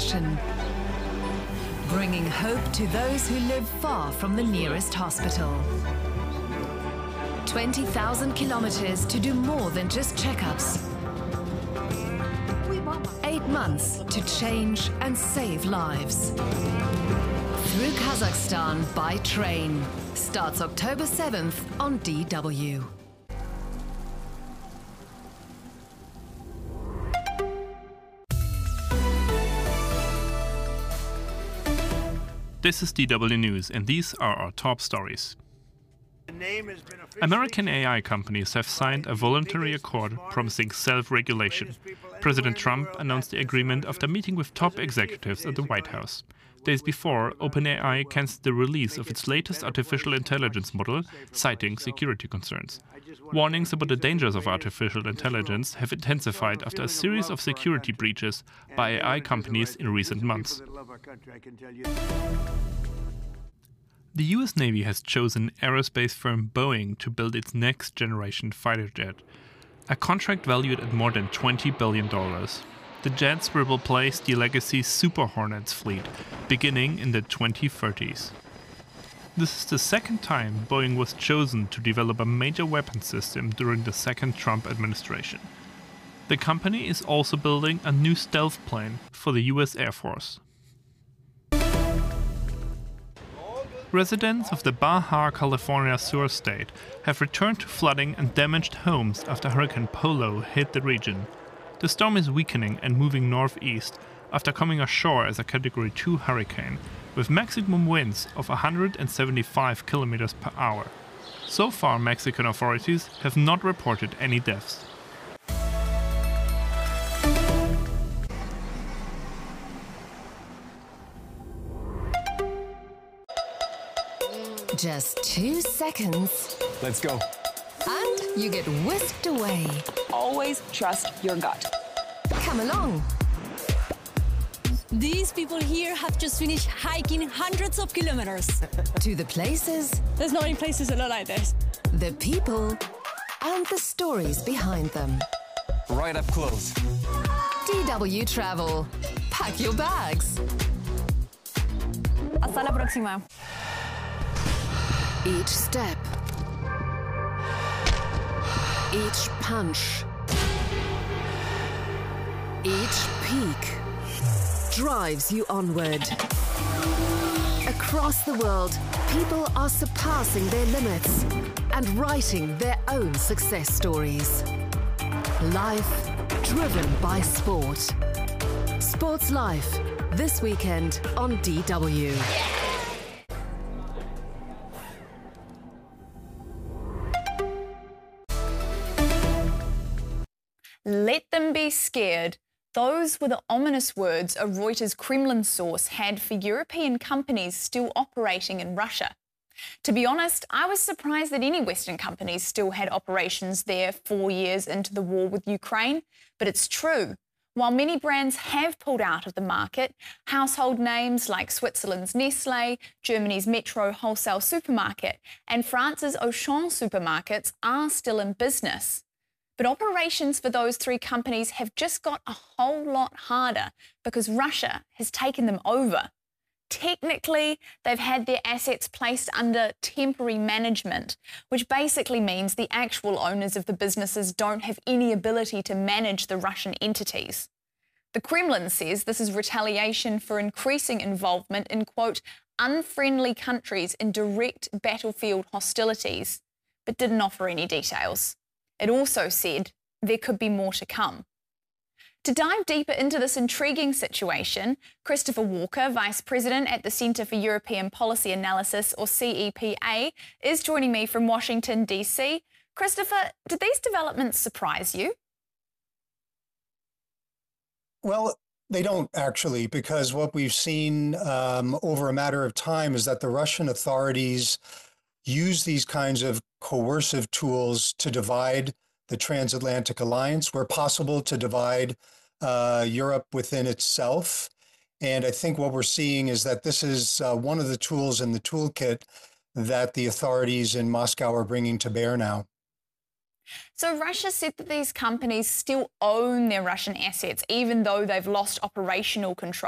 mission, bringing hope to those who live far from the nearest hospital. 20,000 kilometers to do more than just checkups. 8 months to change and save lives. Through Kazakhstan by train. Starts October 7th on DW. This is DW News, and these are our top stories. American AI companies have signed a voluntary accord promising self-regulation. President Trump announced the agreement after meeting with top executives at the White House. Days before, OpenAI cancelled the release of its latest artificial intelligence model, citing security concerns. Warnings about the dangers of artificial intelligence have intensified after a series of security breaches by AI companies in recent months. The US Navy has chosen aerospace firm Boeing to build its next-generation fighter jet, a contract valued at more than $20 billion. The jets will replace the legacy Super Hornets fleet, beginning in the 2030s. This is the second time Boeing was chosen to develop a major weapon system during the second Trump administration. The company is also building a new stealth plane for the US Air Force. Residents of the Baja California Sur state have returned to flooding and damaged homes after Hurricane Polo hit the region. The storm is weakening and moving northeast after coming ashore as a Category 2 hurricane, with maximum winds of 175 kilometers per hour. So far, Mexican authorities have not reported any deaths. Just 2 seconds. Let's go. And you get whisked away. Always trust your gut. Come along. These people here have just finished hiking hundreds of kilometers. To the places. There's not any places that look like this. The people and the stories behind them. Right up close. DW Travel. Pack your bags. Hasta la próxima. Each step. Each punch. Each peak drives you onward. Across the world, people are surpassing their limits and writing their own success stories. Life driven by sport. Sports Life, this weekend on DW. Let them be scared. Those were the ominous words a Reuters Kremlin source had for European companies still operating in Russia. To be honest, I was surprised that any Western companies still had operations there 4 years into the war with Ukraine, but it's true. While many brands have pulled out of the market, household names like Switzerland's Nestlé, Germany's Metro wholesale supermarket, and France's Auchan supermarkets are still in business. But operations for those 3 companies have just got a whole lot harder because Russia has taken them over. Technically, they've had their assets placed under temporary management, which basically means the actual owners of the businesses don't have any ability to manage the Russian entities. The Kremlin says this is retaliation for increasing involvement in, quote, unfriendly countries in direct battlefield hostilities, but didn't offer any details. It also said there could be more to come. To dive deeper into this intriguing situation, Christopher Walker, Vice President at the Centre for European Policy Analysis, or CEPA, is joining me from Washington, D.C. Christopher, did these developments surprise you? Well, they don't actually, because what we've seen over a matter of time is that the Russian authorities use these kinds of coercive tools to divide the transatlantic alliance, where possible to divide Europe within itself. And I think what we're seeing is that this is one of the tools in the toolkit that the authorities in Moscow are bringing to bear now. So Russia said that these companies still own their Russian assets, even though they've lost operational control.